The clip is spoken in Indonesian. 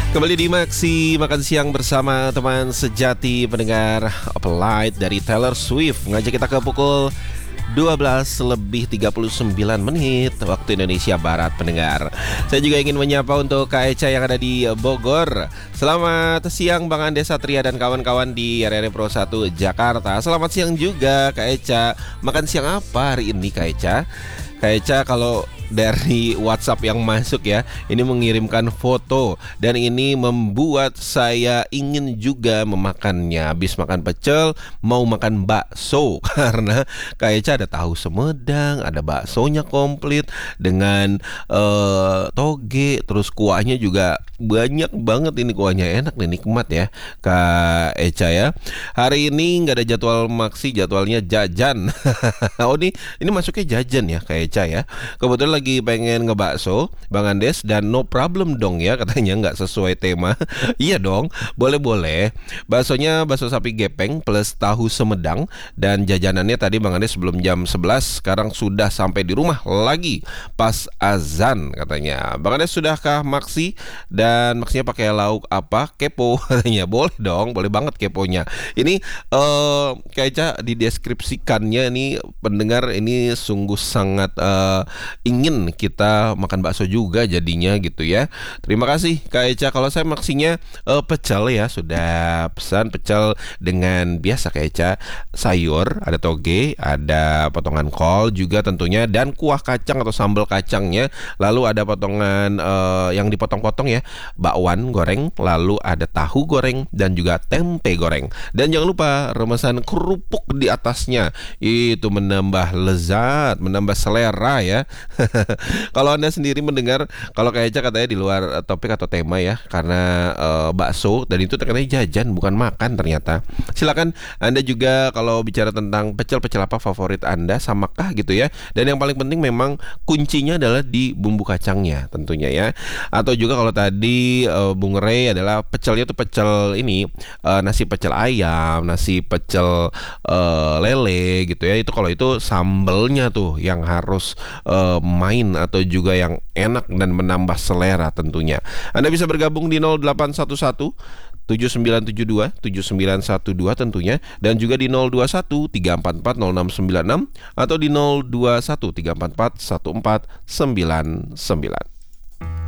Kembali di Maxi Makan Siang bersama teman sejati pendengar Applied dari Taylor Swift. Ngajak kita ke pukul 12 lebih 39 menit waktu Indonesia Barat pendengar. Saya juga ingin menyapa untuk Kak Eca yang ada di Bogor. Selamat siang Bang Ande Satria dan kawan-kawan di RRI Pro 1 Jakarta. Selamat siang juga Kak Eca. Makan siang apa hari ini Kak Eca? Kak Eca kalau dari WhatsApp yang masuk ya, ini mengirimkan foto dan ini membuat saya ingin juga memakannya. Habis makan pecel mau makan bakso karena Kak Eca ada tahu Sumedang, ada baksonya komplit dengan toge, terus kuahnya juga banyak banget. Ini kuahnya enak nih, nikmat ya Kak Eca ya. Hari ini nggak ada jadwal Maxi, jadwalnya jajan. Oh ini masuknya jajan ya Kak Eca ya. Kebetulan lagi pengen ngebakso Bang Andes dan no problem dong ya, katanya nggak sesuai tema. Iya dong, boleh-boleh. Baksonya bakso sapi gepeng plus tahu Sumedang. Dan jajanannya tadi Bang Andes sebelum jam 11, sekarang sudah sampai di rumah lagi pas azan katanya. Bang Andes sudahkah Maxi? Dan Maxinya pakai lauk apa? Kepo katanya. Boleh dong, boleh banget keponya. Ini kayaknya dideskripsikannya nih pendengar, ini sungguh sangat ingin kita makan bakso juga jadinya gitu ya. Terima kasih Kak Eca. Kalau saya maksinya pecel ya, sudah pesan pecel dengan biasa Kak Eca, sayur, ada toge, ada potongan kol juga tentunya, dan kuah kacang atau sambal kacangnya. Lalu ada potongan yang dipotong-potong ya, bakwan goreng, lalu ada tahu goreng dan juga tempe goreng. Dan jangan lupa remesan kerupuk di atasnya. Itu menambah lezat, menambah selera ya. Kalau Anda sendiri mendengar, kalau Kak Eca katanya di luar topik atau tema ya, karena bakso, dan itu terkenanya jajan bukan makan ternyata. Silakan Anda juga kalau bicara tentang pecel apa favorit Anda, samakah gitu ya. Dan yang paling penting memang kuncinya adalah di bumbu kacangnya tentunya ya. Atau juga kalau tadi Bung Rey adalah pecelnya tuh pecel ini, nasi pecel ayam, nasi pecel lele gitu ya. Itu kalau itu sambelnya tuh yang harus main atau juga yang enak dan menambah selera tentunya. Anda bisa bergabung di 0811 7972 7912 tentunya, dan juga di 021 344 0696 atau di 021 344 1499.